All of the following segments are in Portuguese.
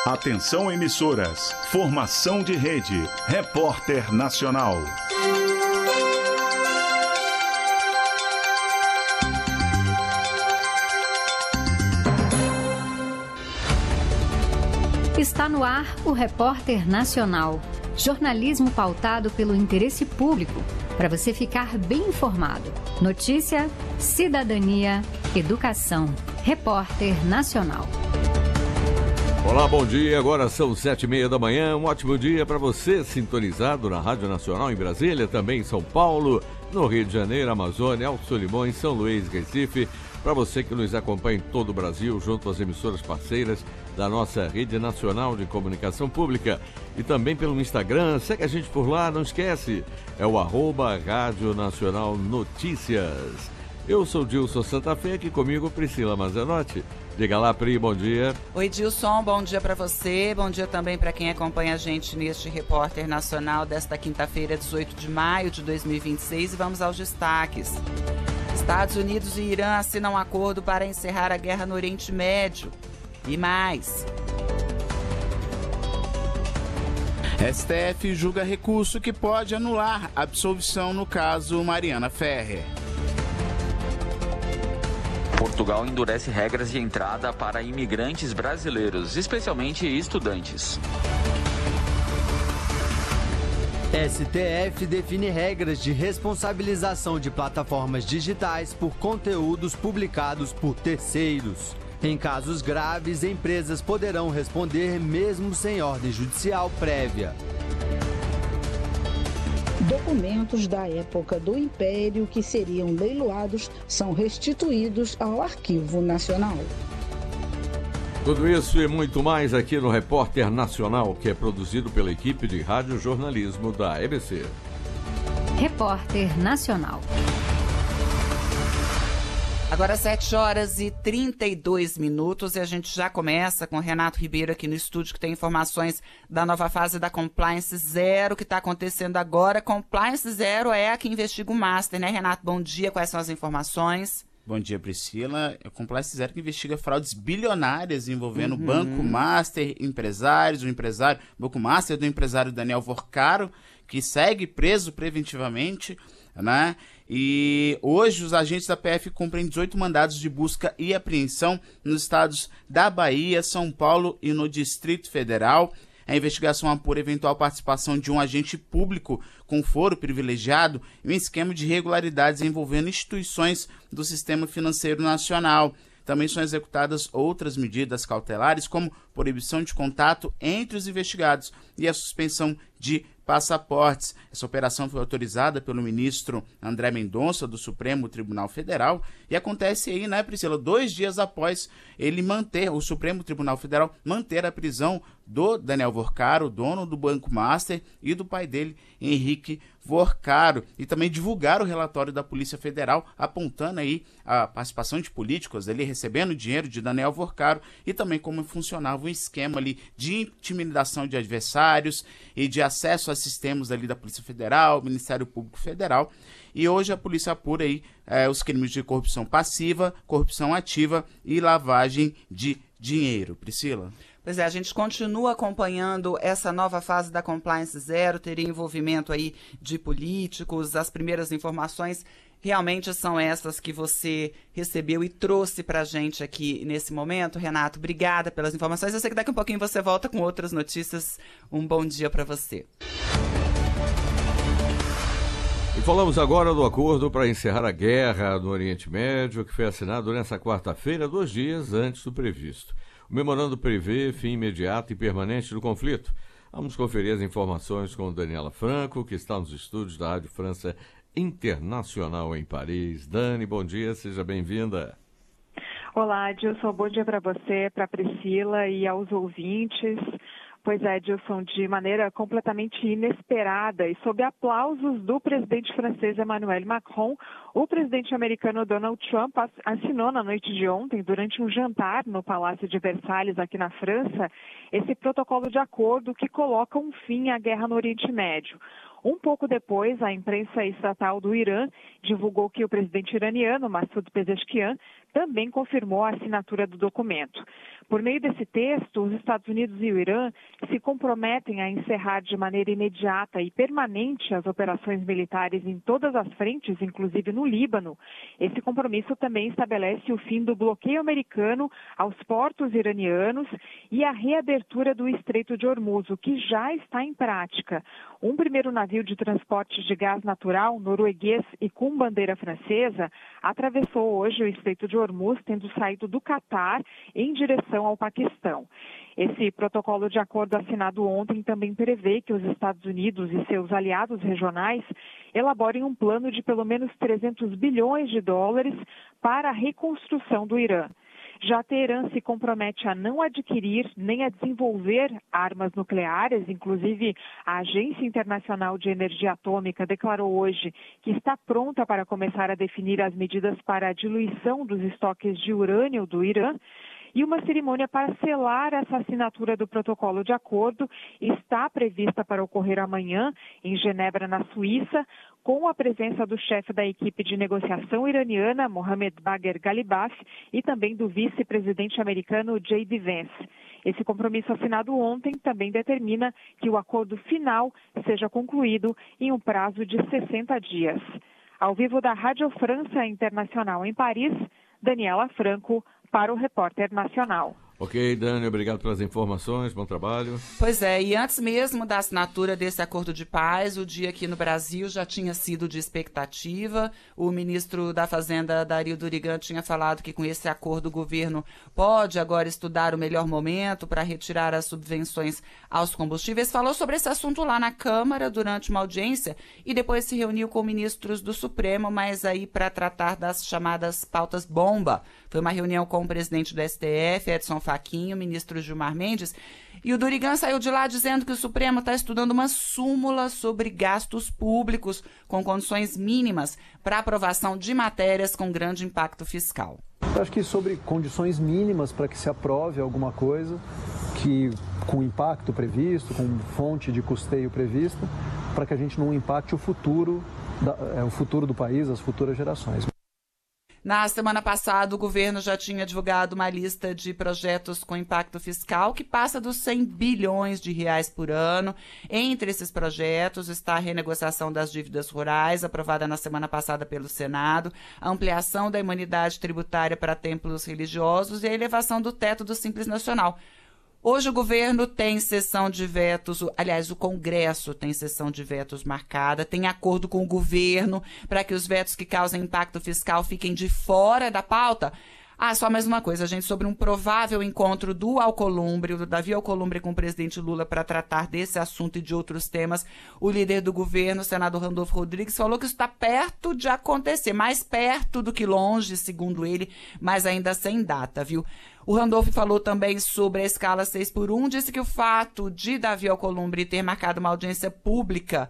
Atenção emissoras, formação de rede, Repórter Nacional. Está no ar o Repórter Nacional. Jornalismo pautado pelo interesse público, para você ficar bem informado. Notícia, cidadania, educação. Repórter Nacional. Olá, bom dia. Agora são 7h30 da manhã. Um ótimo dia para você, sintonizado na Rádio Nacional em Brasília, também em São Paulo, no Rio de Janeiro, Amazônia, Alto Solimões, São Luís, Recife. Para você que nos acompanha em todo o Brasil, junto às emissoras parceiras da nossa Rede Nacional de Comunicação Pública. E também pelo Instagram, segue a gente por lá, não esquece, é o @Rádio Nacional Notícias. Eu sou Dilson Santa Fé, aqui comigo Priscila Mazenotti. Diga lá, Pri, bom dia. Oi, Dilson, bom dia para você, bom dia também para quem acompanha a gente neste Repórter Nacional desta quinta-feira, 18 de maio de 2026, e vamos aos destaques. Estados Unidos e Irã assinam um acordo para encerrar a guerra no Oriente Médio. E mais. STF julga recurso que pode anular a absolvição no caso Mariana Ferrer. Portugal endurece regras de entrada para imigrantes brasileiros, especialmente estudantes. STF define regras de responsabilização de plataformas digitais por conteúdos publicados por terceiros. Em casos graves, empresas poderão responder mesmo sem ordem judicial prévia. Documentos da época do Império que seriam leiloados são restituídos ao Arquivo Nacional. Tudo isso e muito mais aqui no Repórter Nacional, que é produzido pela equipe de rádio jornalismo da EBC. Repórter Nacional. Agora 7h32 e a gente já começa com o Renato Ribeiro aqui no estúdio, que tem informações da nova fase da Compliance Zero, que está acontecendo agora. Compliance Zero é a que investiga o Master, né, Renato? Bom dia, quais são as informações? Bom dia, Priscila. É o Compliance Zero que investiga fraudes bilionárias envolvendo Banco Master, empresários, Banco Master do empresário Daniel Vorcaro, que segue preso preventivamente, né? E hoje os agentes da PF cumprem 18 mandados de busca e apreensão nos estados da Bahia, São Paulo e no Distrito Federal. A investigação apura eventual participação de um agente público com foro privilegiado em um esquema de irregularidades envolvendo instituições do sistema financeiro nacional. Também são executadas outras medidas cautelares, como proibição de contato entre os investigados e a suspensão de passaportes. Essa operação foi autorizada pelo ministro André Mendonça, do Supremo Tribunal Federal, e acontece aí, né, Priscila, 2 dias após o Supremo Tribunal Federal manter a prisão do Daniel Vorcaro, dono do Banco Master, e do pai dele, Henrique Vorcaro, e também divulgar o relatório da Polícia Federal, apontando aí a participação de políticos ali recebendo dinheiro de Daniel Vorcaro, e também como funcionava um esquema ali de intimidação de adversários e de acesso a sistemas ali da Polícia Federal, Ministério Público Federal. E hoje a polícia apura aí os crimes de corrupção passiva, corrupção ativa e lavagem de dinheiro. Priscila? Pois é, a gente continua acompanhando essa nova fase da Compliance Zero, teria envolvimento aí de políticos. As primeiras informações realmente são essas que você recebeu e trouxe pra gente aqui nesse momento. Renato, obrigada pelas informações. Eu sei que daqui a um pouquinho você volta com outras notícias. Um bom dia para você. E falamos agora do acordo para encerrar a guerra no Oriente Médio, que foi assinado nesta quarta-feira, 2 dias antes do previsto. O memorando prevê fim imediato e permanente do conflito. Vamos conferir as informações com Daniela Franco, que está nos estúdios da Rádio França Internacional em Paris. Dani, bom dia, seja bem-vinda. Olá, Dilson, bom dia para você, para a Priscila e aos ouvintes. Pois é, Dilson, de maneira completamente inesperada e sob aplausos do presidente francês Emmanuel Macron, o presidente americano Donald Trump assinou na noite de ontem, durante um jantar no Palácio de Versalhes, aqui na França, esse protocolo de acordo que coloca um fim à guerra no Oriente Médio. Um pouco depois, a imprensa estatal do Irã divulgou que o presidente iraniano, Massoud Pezeshkian, também confirmou a assinatura do documento. Por meio desse texto, os Estados Unidos e o Irã se comprometem a encerrar de maneira imediata e permanente as operações militares em todas as frentes, inclusive no Líbano. Esse compromisso também estabelece o fim do bloqueio americano aos portos iranianos e a reabertura do Estreito de Hormuz, o que já está em prática. Um primeiro navio de transporte de gás natural norueguês e com bandeira francesa atravessou hoje o Estreito de Hormuz, tendo saído do Catar em direção ao Paquistão. Esse protocolo de acordo assinado ontem também prevê que os Estados Unidos e seus aliados regionais elaborem um plano de pelo menos 300 bilhões de dólares para a reconstrução do Irã. Já Teherã se compromete a não adquirir nem a desenvolver armas nucleares. Inclusive, a Agência Internacional de Energia Atômica declarou hoje que está pronta para começar a definir as medidas para a diluição dos estoques de urânio do Irã. E uma cerimônia para selar essa assinatura do protocolo de acordo está prevista para ocorrer amanhã em Genebra, na Suíça, com a presença do chefe da equipe de negociação iraniana, Mohammad Bagher Ghalibaf, e também do vice-presidente americano J.D. Vance. Esse compromisso assinado ontem também determina que o acordo final seja concluído em um prazo de 60 dias. Ao vivo da Rádio França Internacional em Paris, Daniela Franco, para o Repórter Nacional. Ok, Dani, obrigado pelas informações, bom trabalho. Pois é, e antes mesmo da assinatura desse acordo de paz, o dia aqui no Brasil já tinha sido de expectativa. O ministro da Fazenda, Dario Durigan, tinha falado que com esse acordo o governo pode agora estudar o melhor momento para retirar as subvenções aos combustíveis. Falou sobre esse assunto lá na Câmara durante uma audiência e depois se reuniu com ministros do Supremo, mas aí para tratar das chamadas pautas bomba. Foi uma reunião com o presidente do STF, Edson Fachin, o ministro Gilmar Mendes, e o Durigan saiu de lá dizendo que o Supremo está estudando uma súmula sobre gastos públicos com condições mínimas para aprovação de matérias com grande impacto fiscal. Eu acho que sobre condições mínimas para que se aprove alguma coisa que com impacto previsto, com fonte de custeio prevista, para que a gente não impacte o futuro do país, as futuras gerações. Na semana passada, o governo já tinha divulgado uma lista de projetos com impacto fiscal que passa dos 100 bilhões de reais por ano. Entre esses projetos está a renegociação das dívidas rurais, aprovada na semana passada pelo Senado, a ampliação da imunidade tributária para templos religiosos e a elevação do teto do Simples Nacional. Hoje o governo tem sessão de vetos, aliás, o Congresso tem sessão de vetos marcada, tem acordo com o governo para que os vetos que causam impacto fiscal fiquem de fora da pauta. Só mais uma coisa, gente, sobre um provável encontro do Davi Alcolumbre com o presidente Lula para tratar desse assunto e de outros temas. O líder do governo, o senador Randolfo Rodrigues, falou que isso está perto de acontecer, mais perto do que longe, segundo ele, mas ainda sem data, viu? O Randolfo falou também sobre a escala 6x1, disse que o fato de Davi Alcolumbre ter marcado uma audiência pública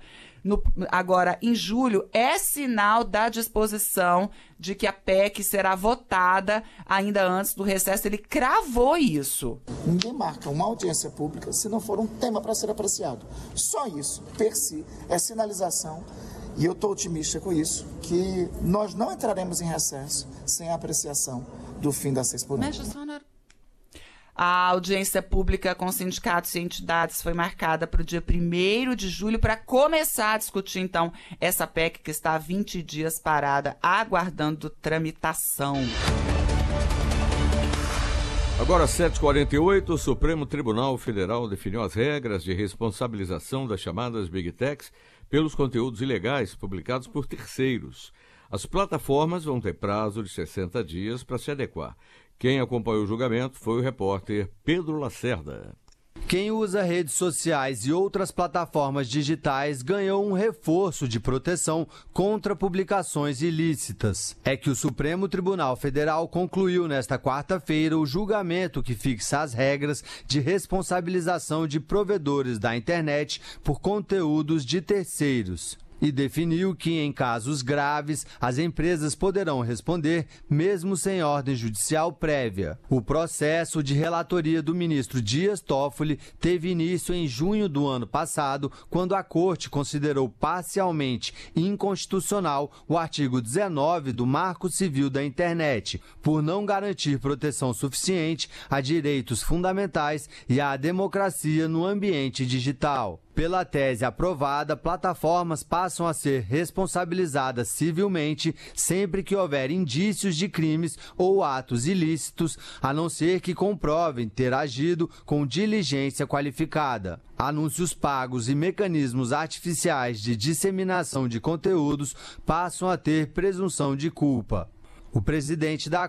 agora em julho é sinal da disposição de que a PEC será votada ainda antes do recesso. Ele cravou isso. Ninguém marca uma audiência pública se não for um tema para ser apreciado. Só isso, per si, é sinalização, e eu estou otimista com isso, que nós não entraremos em recesso sem a apreciação do fim da 6x1. A audiência pública com sindicatos e entidades foi marcada para o dia 1º de julho para começar a discutir, então, essa PEC que está há 20 dias parada, aguardando tramitação. Agora, 7h48, o Supremo Tribunal Federal definiu as regras de responsabilização das chamadas Big Techs pelos conteúdos ilegais publicados por terceiros. As plataformas vão ter prazo de 60 dias para se adequar. Quem acompanhou o julgamento foi o repórter Pedro Lacerda. Quem usa redes sociais e outras plataformas digitais ganhou um reforço de proteção contra publicações ilícitas. É que o Supremo Tribunal Federal concluiu nesta quarta-feira o julgamento que fixa as regras de responsabilização de provedores da internet por conteúdos de terceiros. e definiu que, em casos graves, as empresas poderão responder mesmo sem ordem judicial prévia. O processo de relatoria do ministro Dias Toffoli teve início em junho do ano passado, quando a Corte considerou parcialmente inconstitucional o artigo 19 do Marco Civil da Internet, por não garantir proteção suficiente a direitos fundamentais e à democracia no ambiente digital. Pela tese aprovada, plataformas passam a ser responsabilizadas civilmente sempre que houver indícios de crimes ou atos ilícitos, a não ser que comprovem ter agido com diligência qualificada. Anúncios pagos e mecanismos artificiais de disseminação de conteúdos passam a ter presunção de culpa. O presidente da